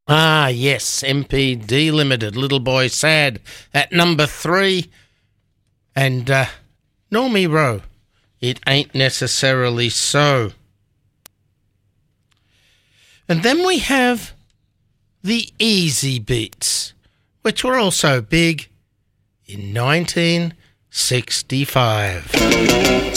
Ah, yes, MPD Limited, Little Boy Sad at number 3. And Normie Rowe, It Ain't Necessarily So. And then we have the Easy Beats, which were also big in 1965.